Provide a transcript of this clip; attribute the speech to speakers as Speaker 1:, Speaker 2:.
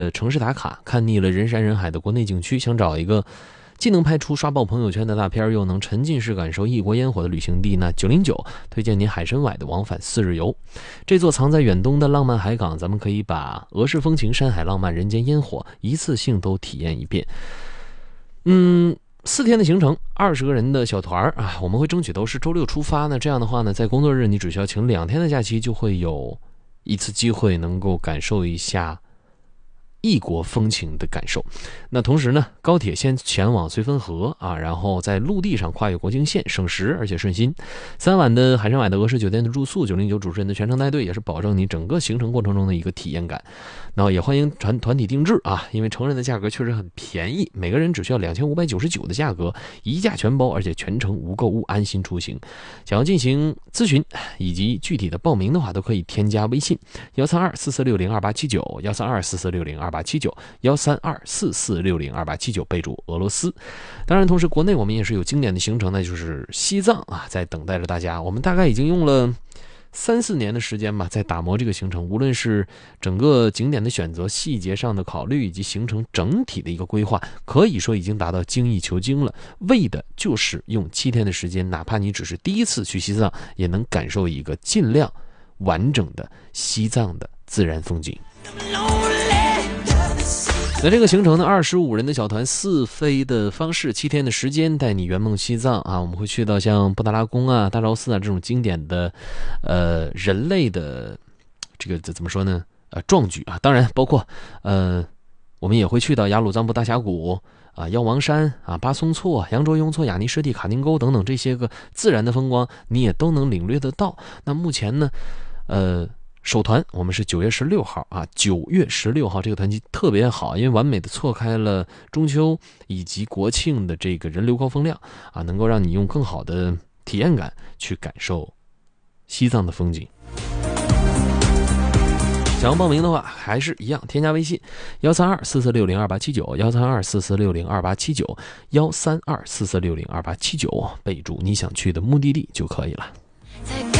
Speaker 1: 城市打卡，看腻了人山人海的国内景区，想找一个既能拍出刷爆朋友圈的大片，又能沉浸式感受异国烟火的旅行地，那909推荐您海参崴的往返4日游。这座藏在远东的浪漫海港，咱们可以把俄式风情、山海浪漫、人间烟火一次性都体验一遍。4天的行程，20个人的小团啊，我们会争取都是周6出发呢。这样的话呢，在工作日你只需要请2天的假期，就会有一次机会能够感受一下异国风情的感受。那同时呢，高铁先前往绥芬河啊，然后在陆地上跨越国境线，省时而且顺心。3晚的海参崴的俄式酒店的住宿，909主持人的全程带队，也是保证你整个行程过程中的一个体验感。那也欢迎团体定制啊，因为成人的价格确实很便宜，每个人只需要2599的价格，一价全包，而且全程无购物，安心出行。想要进行咨询以及具体的报名的话，都可以添加微信13244602879，13244602879，13244602879，备注俄罗斯。当然，同时国内我们也是有经典的行程，那就是西藏啊，在等待着大家。我们大概已经用了3-4年的时间吧，在打磨这个行程，无论是整个景点的选择、细节上的考虑，以及行程整体的一个规划，可以说已经达到精益求精了。为的就是用7天的时间，哪怕你只是第一次去西藏，也能感受一个尽量完整的西藏的自然风景。那这个行程呢，25人的小团4飞的方式，7天的时间带你圆梦西藏啊！我们会去到像布达拉宫啊、大昭寺啊这种经典的人类的这个怎么说呢壮举啊，当然包括我们也会去到雅鲁藏布大峡谷啊、药王山啊、巴松措、羊卓雍措、雅尼湿地、卡丁沟等等这些个自然的风光，你也都能领略得到。那目前呢首团我们是9月16号啊，9月16号这个团期特别好，因为完美的错开了中秋以及国庆的这个人流高风量啊，能够让你用更好的体验感去感受西藏的风景。想要报名的话，还是一样，添加微信13244602879，13244602879，13244602879，备注你想去的目的地就可以了。